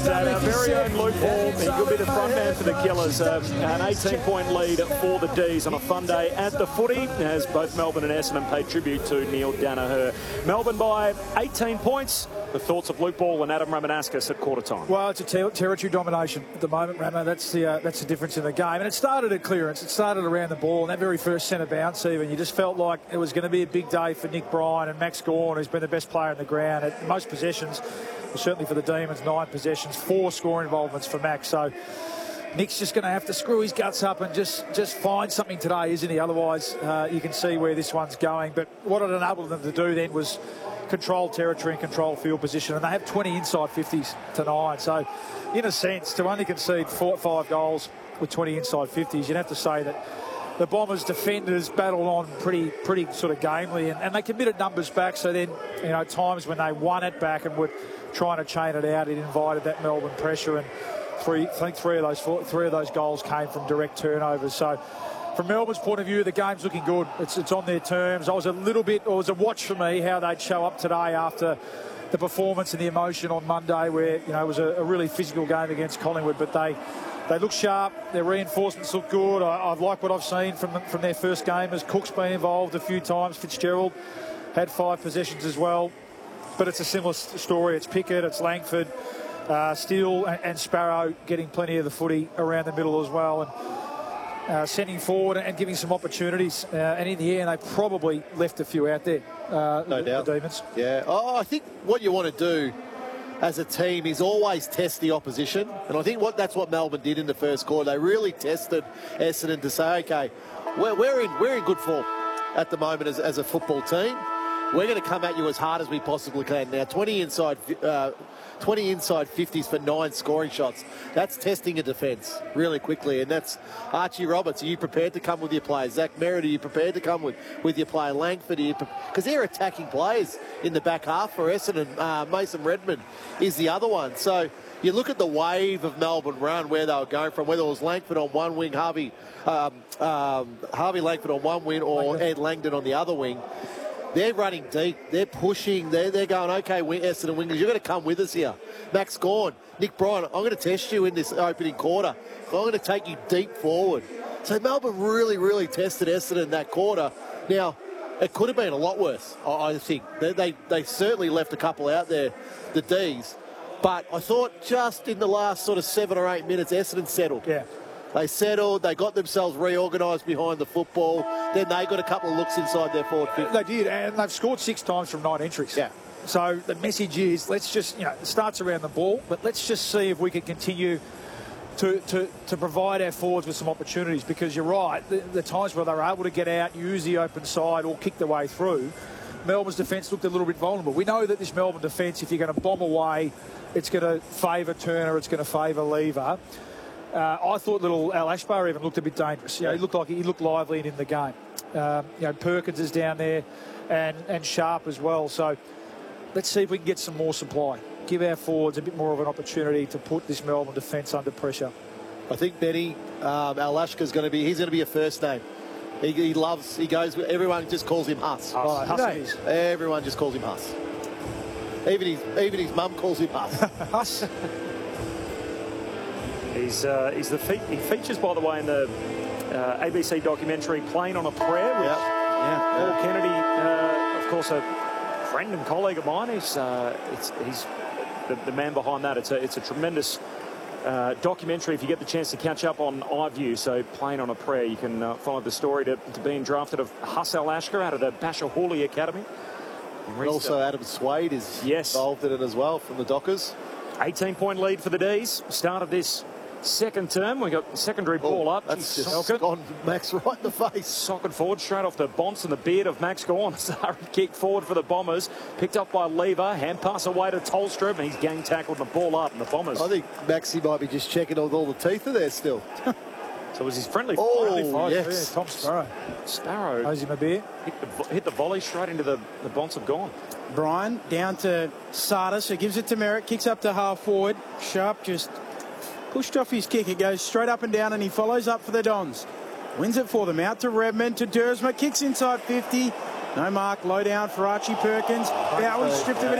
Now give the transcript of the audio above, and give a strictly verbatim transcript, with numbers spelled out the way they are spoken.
that our very own Luke Ball, he could be the front man for the Killers. Uh, an eighteen-point lead for the D's on a fun day at the footy, as both Melbourne and Essendon pay tribute to Neil Danaher. Melbourne by eighteen points. The thoughts of Luke Ball and Adam Ramanauskas at quarter time. Well, it's a ter territory domination at the moment, Ramo. That's the uh, that's the difference in the game. And it started at clearance. It started around the ball, and that very first centre bounce even, you just felt like it was going to be a big day for Nick Bryan and Max Gawn, who's been the best player in the ground at most possessions. Well, certainly for the Demons, nine possessions, four score involvements for Max. So Nick's just going to have to screw his guts up and just, just find something today, isn't he? Otherwise, uh, you can see where this one's going. But what it enabled them to do then was control territory and control field position, and they have twenty inside fifties to nine. So, in a sense, to only concede four, five goals with twenty inside fifties, you'd have to say that the Bombers' defenders battled on pretty, pretty sort of gamely, and, and they committed numbers back. So then, you know, times when they won it back and were trying to chain it out, it invited that Melbourne pressure, and three, I think three of those four, three of those goals came from direct turnovers. So, from Melbourne's point of view, the game's looking good. It's, it's on their terms. I was a little bit, or it was a watch for me how they'd show up today after the performance and the emotion on Monday, where, you know, it was a, a really physical game against Collingwood, but they they look sharp. Their reinforcements look good. I, I like what I've seen from them, from their first game, as Cook's been involved a few times. Fitzgerald had five possessions as well, but it's a similar story. It's Pickett, it's Langford, uh, Steele and, and Sparrow getting plenty of the footy around the middle as well, and Uh, sending forward and giving some opportunities, uh, and in the end they probably left a few out there. Uh, no the, doubt. The Demons. Yeah. Oh, I think what you want to do as a team is always test the opposition, and I think what that's what Melbourne did in the first quarter. They really tested Essendon to say, okay, we're, we're in we're in good form at the moment as, as a football team. We're going to come at you as hard as we possibly can. Now, twenty inside, uh, twenty inside fifties for nine scoring shots. That's testing a defence really quickly, and that's Archie Roberts. Are you prepared to come with your players? Zach Merritt, are you prepared to come with, with your player? Langford, because they're attacking players in the back half for Essendon. Uh, Mason Redmond is the other one. So you look at the wave of Melbourne run, where they were going from, whether it was Langford on one wing, Harvey, um, um, Harvey Langford on one wing, or Ed Langdon on the other wing. They're running deep. They're pushing. They're, they're going, okay, Essendon wingers, you're going to come with us here. Max Gawn, Nick Bryan, I'm going to test you in this opening quarter. I'm going to take you deep forward. So Melbourne really, really tested Essendon in that quarter. Now, it could have been a lot worse, I think. They, they, they certainly left a couple out there, the D's. But I thought just in the last sort of seven or eight minutes, Essendon settled. Yeah. They settled, they got themselves reorganised behind the football, then they got a couple of looks inside their forward fifty. They did, and they've scored six times from nine entries. Yeah. So the message is, let's just, you know, it starts around the ball, but let's just see if we can continue to, to, to provide our forwards with some opportunities, because you're right, the, the times where they were able to get out, use the open side or kick their way through, Melbourne's defence looked a little bit vulnerable. We know that this Melbourne defence, if you're going to bomb away, it's going to favour Turner, it's going to favour Lever. Uh, I thought little Al Ashbar even looked a bit dangerous. You know, he looked like he looked lively and in the game. Um, you know, Perkins is down there, and and Sharp as well. So let's see if we can get some more supply. Give our forwards a bit more of an opportunity to put this Melbourne defence under pressure. I think Benny um, Al Ashbar's going to be. He's going to be a first name. He, he loves. He goes. Everyone just calls him Huss. Oh, Huss it is. Everyone just calls him Huss. Even his even his mum calls him Huss. Huss. He's, uh, he's the fe he features, by the way, in the uh, A B C documentary Playing on a Prayer, which yep. yeah. Paul yeah. Kennedy, uh, of course, a friend and colleague of mine. He's, uh, it's, he's the, the man behind that. It's a, it's a tremendous uh, documentary if you get the chance to catch up on iView. So Playing on a Prayer, you can uh, follow the story to, to being drafted of Huss Al Ashkar out of the Basher Hawley Academy. And also Adam Swade is yes. involved in it as well from the Dockers. eighteen point lead for the D's. Start of this second term. We got secondary oh, ball up. That's Jeez, just gone Max right in the face. Socket forward straight off the bonce and the beard of Max Gawn. Sorry, kick forward for the Bombers. Picked up by Lever. Hand pass away to Tolstrup, and he's gang tackled and the ball up, and the Bombers. I think Maxi might be just checking all, all the teeth are there still. So it was his friendly. Oh, friendly fight. yes. Yeah, Tom Sparrow. Sparrow. Owes him a beer. Hit the, hit the volley straight into the, the bonce of Gawn. Bryan down to Sardis, who gives it to Merritt, kicks up to half forward. Sharp just pushed off his kick. It goes straight up and down, and he follows up for the Dons. Wins it for them. Out to Redmond, to Dersma. Kicks inside fifty. No mark. Low down for Archie Perkins. Bowie stripped of it.